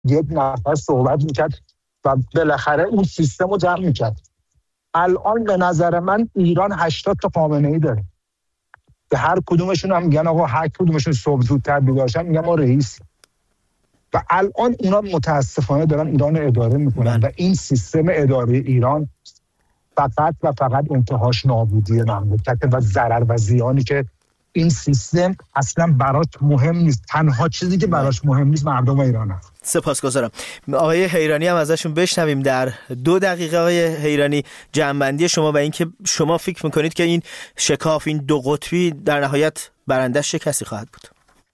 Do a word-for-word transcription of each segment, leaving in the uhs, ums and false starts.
یک نفر صحبت میکرد و بالاخره اون سیستم رو جمع میکرد. الان به نظر من ایران هشتاد تا خامنه‌ای داره، به هر کدومشون هم میگن آقا هر کدومشون صبح زودتر بیدار شن میگن ما رئیس. و الان اونا متاسفانه دارن ایران رو اداره میکنن و این سیستم اداره ایران فقط و فقط انتهاش نابودی مملکت و ضرر و زیانی که این سیستم اصلا براش مهم نیست. تنها چیزی که براش مهم نیست مردم ایران هست. سپاسگزارم. آقای حیرانی هم ازشون بشنویم در دو دقیقه. آقای حیرانی، جنبندی شما و اینکه شما فکر میکنید که این شکاف، این دو قطبی در نهایت برندش چه کسی خواهد بود؟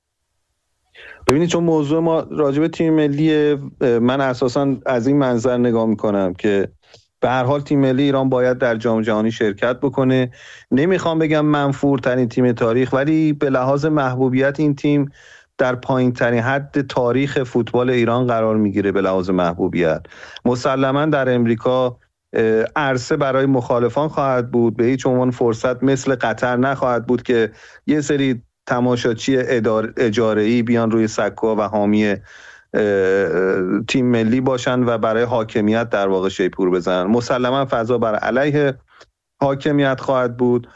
ببینید چون موضوع ما راجع به تیم ملی، من اساساً از این منظر نگاه میکنم که به هر حال تیم ملی ایران باید در جام جهانی شرکت بکنه. نمیخوام بگم منفورترین تیم تاریخ، ولی به لحاظ محبوبیت این تیم در پایین ترین حد تاریخ فوتبال ایران قرار میگیره. به لحاظ محبوبیت مسلماً در امریکا عرصه برای مخالفان خواهد بود، به هیچ عنوان فرصت مثل قطر نخواهد بود که یه سری تماشاچی اجاره‌ای بیان روی سکوها و حامی تیم ملی باشن و برای حاکمیت در واقع شیپور بزنن. مسلما فضا بر علیه حاکمیت خواهد بود.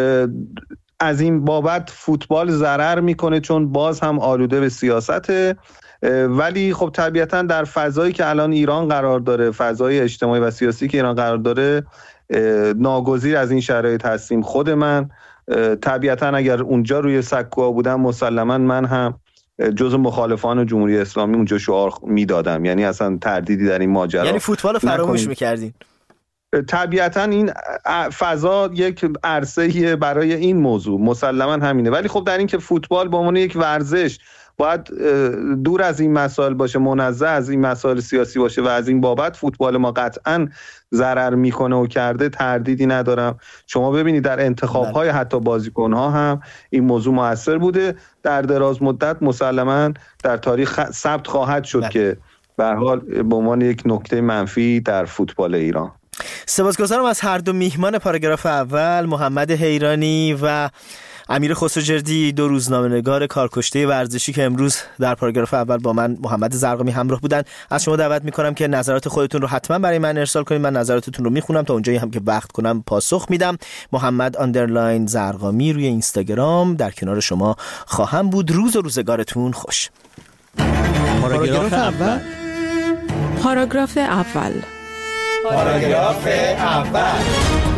از این بابت فوتبال ضرر میکنه چون باز هم آلوده به سیاسته، ولی خب طبیعتا در فضایی که الان ایران قرار داره، فضای اجتماعی و سیاسی که ایران قرار داره، ناگزیر از این شرایط هستیم. خود من طبیعتا اگر اونجا روی سکوها بودم مسلما من هم جزء مخالفان جمهوری اسلامی اونجا شعار میدادم، یعنی اصلا تردیدی در این ماجرا، یعنی فوتبال فراموش میکردین. طبیعتا این فضا یک عرصه‌ای برای این موضوع مسلما همینه، ولی خب در این که فوتبال به عنوان یک ورزش باید دور از این مسائل باشه، منزه از این مسائل سیاسی باشه و از این بابت فوتبال ما قطعا ضرر میکنه و کرده، تردیدی ندارم. شما ببینید در انتخاب‌های حتی بازیکن‌ها هم این موضوع مؤثر بوده. در دراز مدت مسلماً در تاریخ ثبت خواهد شد بله. که به هر حال به عنوان یک نکته منفی در فوتبال ایران. سپاسگزارم از هر دو میهمان پاراگراف اول، محمد حیرانی و امیر خسروجردی، دو روزنامه‌نگار کارکشته ورزشی که امروز در پاراگراف اول با من محمد زرقامی همراه بودن. از شما دعوت می‌کنم که نظرات خودتون رو حتما برای من ارسال کنید. من نظراتتون رو میخونم، تا اونجایی هم که وقت کنم پاسخ میدم. محمد آندرلاین زرقامی روی اینستاگرام در کنار شما خواهم بود. روز و روزگارتون خوش. پاراگراف اول. پاراگراف اول. پاراگراف اول.